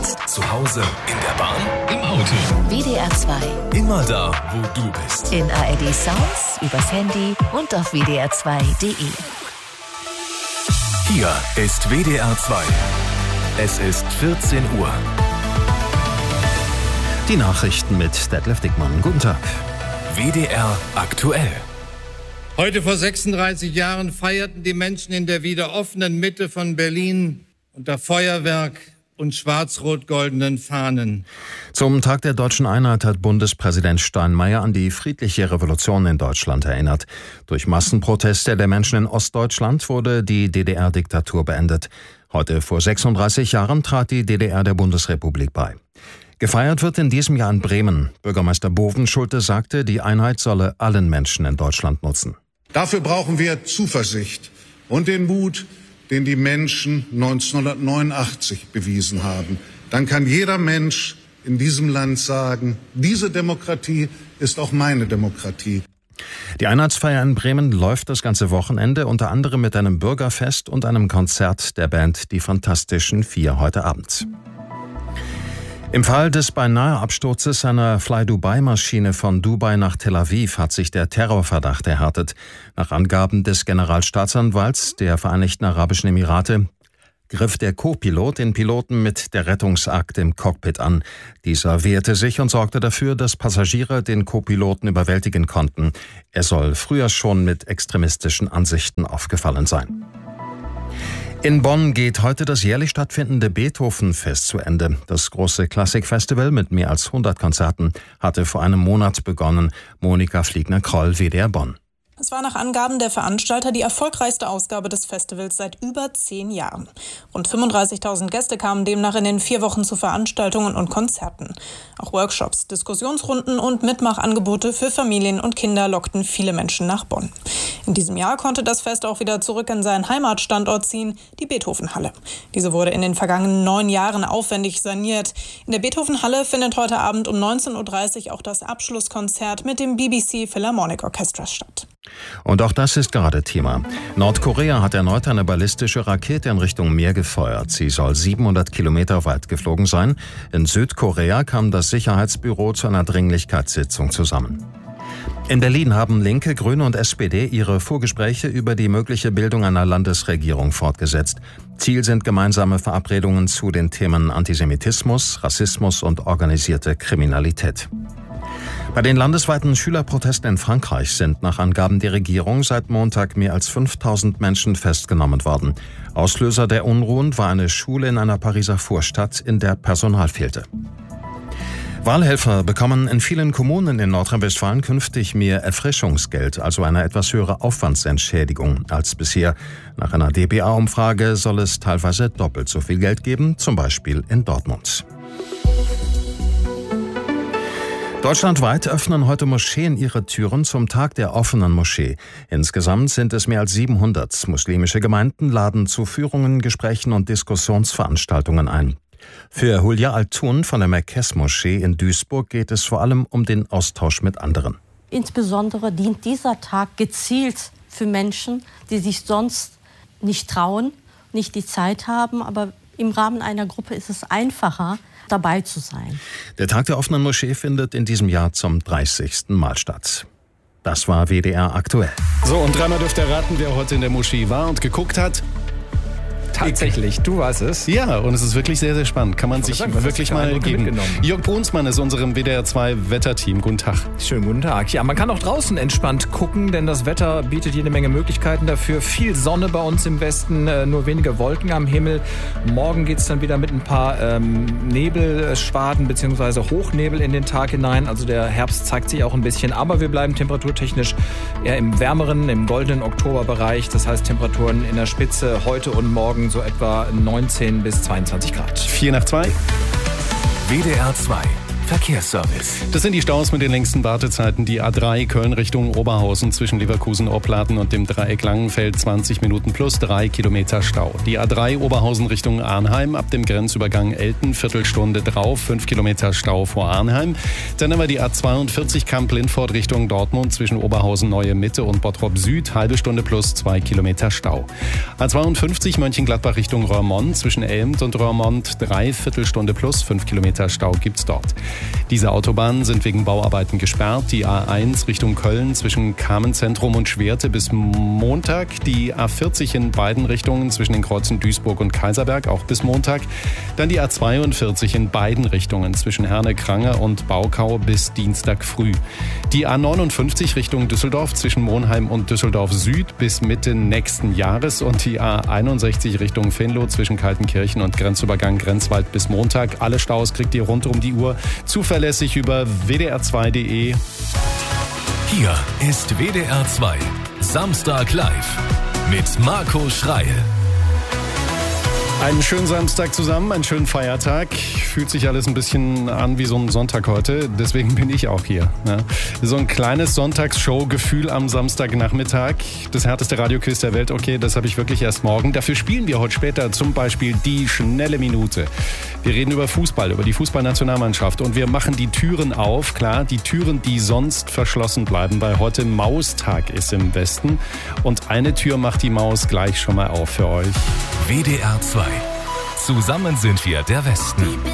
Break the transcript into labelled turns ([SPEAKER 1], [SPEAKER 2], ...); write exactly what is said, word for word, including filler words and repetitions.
[SPEAKER 1] Unterwegs, zu Hause, in der Bahn, im Auto.
[SPEAKER 2] W D R zwei.
[SPEAKER 1] Immer da, wo du bist.
[SPEAKER 2] In A R D Sounds, übers Handy und auf w d r zwei punkt d e.
[SPEAKER 1] Hier ist W D R zwei. Es ist vierzehn Uhr.
[SPEAKER 3] Die Nachrichten mit Detlef Dickmann. Guten Tag.
[SPEAKER 1] W D R aktuell.
[SPEAKER 4] Heute vor sechsunddreißig Jahren feierten die Menschen in der wieder offenen Mitte von Berlin unter Feuerwerk und schwarz-rot-goldenen Fahnen.
[SPEAKER 3] Zum Tag der deutschen Einheit hat Bundespräsident Steinmeier an die friedliche Revolution in Deutschland erinnert. Durch Massenproteste der Menschen in Ostdeutschland wurde die D D R-Diktatur beendet. Heute vor sechsunddreißig Jahren trat die D D R der Bundesrepublik bei. Gefeiert wird in diesem Jahr in Bremen. Bürgermeister Bovenschulte sagte, die Einheit solle allen Menschen in Deutschland nutzen.
[SPEAKER 5] Dafür brauchen wir Zuversicht und den Mut, den die Menschen neunzehnhundertneunundachtzig bewiesen haben. Dann kann jeder Mensch in diesem Land sagen, diese Demokratie ist auch meine Demokratie.
[SPEAKER 3] Die Einheitsfeier in Bremen läuft das ganze Wochenende, unter anderem mit einem Bürgerfest und einem Konzert der Band Die Fantastischen Vier heute Abend. Im Fall des beinahe Absturzes einer Fly-Dubai-Maschine von Dubai nach Tel Aviv hat sich der Terrorverdacht erhärtet. Nach Angaben des Generalstaatsanwalts der Vereinigten Arabischen Emirate griff der Co-Pilot den Piloten mit der Rettungsakte im Cockpit an. Dieser wehrte sich und sorgte dafür, dass Passagiere den Co-Piloten überwältigen konnten. Er soll früher schon mit extremistischen Ansichten aufgefallen sein. In Bonn geht heute das jährlich stattfindende Beethoven-Fest zu Ende. Das große Klassikfestival mit mehr als hundert Konzerten hatte vor einem Monat begonnen. Monika Fliegner-Kroll, W D R Bonn.
[SPEAKER 6] Es war nach Angaben der Veranstalter die erfolgreichste Ausgabe des Festivals seit über zehn Jahren. Rund fünfunddreißigtausend Gäste kamen demnach in den vier Wochen zu Veranstaltungen und Konzerten. Auch Workshops, Diskussionsrunden und Mitmachangebote für Familien und Kinder lockten viele Menschen nach Bonn. In diesem Jahr konnte das Fest auch wieder zurück in seinen Heimatstandort ziehen, die Beethovenhalle. Diese wurde in den vergangenen neun Jahren aufwendig saniert. In der Beethovenhalle findet heute Abend um neunzehn Uhr dreißig auch das Abschlusskonzert mit dem B B C Philharmonic Orchestra statt.
[SPEAKER 3] Und auch das ist gerade Thema. Nordkorea hat erneut eine ballistische Rakete in Richtung Meer gefeuert. Sie soll siebenhundert Kilometer weit geflogen sein. In Südkorea kam das Sicherheitsbüro zu einer Dringlichkeitssitzung zusammen. In Berlin haben Linke, Grüne und S P D ihre Vorgespräche über die mögliche Bildung einer Landesregierung fortgesetzt. Ziel sind gemeinsame Verabredungen zu den Themen Antisemitismus, Rassismus und organisierte Kriminalität. Bei den landesweiten Schülerprotesten in Frankreich sind nach Angaben der Regierung seit Montag mehr als fünftausend Menschen festgenommen worden. Auslöser der Unruhen war eine Schule in einer Pariser Vorstadt, in der Personal fehlte. Wahlhelfer bekommen in vielen Kommunen in Nordrhein-Westfalen künftig mehr Erfrischungsgeld, also eine etwas höhere Aufwandsentschädigung als bisher. Nach einer D B A-Umfrage soll es teilweise doppelt so viel Geld geben, zum Beispiel in Dortmund. Deutschlandweit öffnen heute Moscheen ihre Türen zum Tag der offenen Moschee. Insgesamt sind es mehr als siebenhundert. Muslimische Gemeinden laden zu Führungen, Gesprächen und Diskussionsveranstaltungen ein. Für Hulya Altun von der Mekes-Moschee in Duisburg geht es vor allem um den Austausch mit anderen.
[SPEAKER 7] Insbesondere dient dieser Tag gezielt für Menschen, die sich sonst nicht trauen, nicht die Zeit haben, aber im Rahmen einer Gruppe ist es einfacher, dabei zu sein.
[SPEAKER 3] Der Tag der offenen Moschee findet in diesem Jahr zum dreißigsten Mal statt. Das war W D R aktuell.
[SPEAKER 8] So, und dreimal dürft ihr raten, wer heute in der Moschee war und geguckt hat.
[SPEAKER 9] Tatsächlich, du warst es.
[SPEAKER 8] Ja, und es ist wirklich sehr, sehr spannend. Kann man sich
[SPEAKER 9] sagen,
[SPEAKER 8] wirklich mal geben. Jörg Brunsmann ist unserem W D R zwei Wetterteam. Guten Tag.
[SPEAKER 9] Schönen guten Tag. Ja, man kann auch draußen entspannt gucken, denn das Wetter bietet jede Menge Möglichkeiten dafür. Viel Sonne bei uns im Westen, äh, nur wenige Wolken am Himmel. Morgen geht es dann wieder mit ein paar ähm, Nebelschwaden bzw. Hochnebel in den Tag hinein. Also der Herbst zeigt sich auch ein bisschen, aber wir bleiben temperaturtechnisch eher im wärmeren, im goldenen Oktoberbereich. Das heißt Temperaturen in der Spitze heute und morgen so etwa neunzehn bis zweiundzwanzig Grad.
[SPEAKER 8] Vier nach zwei.
[SPEAKER 1] W D R zwei. Verkehrsservice.
[SPEAKER 8] Das sind die Staus mit den längsten Wartezeiten. Die A drei Köln Richtung Oberhausen zwischen Leverkusen-Opladen und dem Dreieck Langenfeld zwanzig Minuten plus drei Kilometer Stau. Die A drei Oberhausen Richtung Arnheim ab dem Grenzübergang Elten, Viertelstunde drauf, fünf Kilometer Stau vor Arnheim. Dann haben wir die A zweiundvierzig Kamp-Lindfort Richtung Dortmund zwischen Oberhausen Neue Mitte und Bottrop Süd, halbe Stunde plus zwei Kilometer Stau. A zweiundfünfzig Mönchengladbach Richtung Roermond zwischen Elmt und Roermond, drei Viertelstunde plus fünf Kilometer Stau gibt's dort. Diese Autobahnen sind wegen Bauarbeiten gesperrt. Die A eins Richtung Köln zwischen Kamenszentrum und Schwerte bis Montag. Die A vierzig in beiden Richtungen zwischen den Kreuzen Duisburg und Kaiserberg auch bis Montag. Dann die A zweiundvierzig in beiden Richtungen zwischen Herne-Krange und Baukau bis Dienstag früh. Die A neunundfünfzig Richtung Düsseldorf zwischen Monheim und Düsseldorf Süd bis Mitte nächsten Jahres und die A einundsechzig Richtung Venlo zwischen Kaltenkirchen und Grenzübergang Grenzwald bis Montag. Alle Staus kriegt ihr rund um die Uhr zuverlässig über w d r zwei punkt d e.
[SPEAKER 1] Hier ist W D R zwei Samstag live mit Marco Schreil.
[SPEAKER 8] Einen schönen Samstag zusammen, einen schönen Feiertag. Fühlt sich alles ein bisschen an wie so ein Sonntag heute, deswegen bin ich auch hier. Ja. So ein kleines Sonntagsshow-Gefühl am Samstagnachmittag. Das härteste Radioquiz der Welt, okay, das habe ich wirklich erst morgen. Dafür spielen wir heute später zum Beispiel die schnelle Minute. Wir reden über Fußball, über die Fußballnationalmannschaft und wir machen die Türen auf. Klar, die Türen, die sonst verschlossen bleiben, weil heute Maustag ist im Westen. Und eine Tür macht die Maus gleich schon mal auf für euch.
[SPEAKER 1] W D R zwei. Zusammen sind wir der Westen.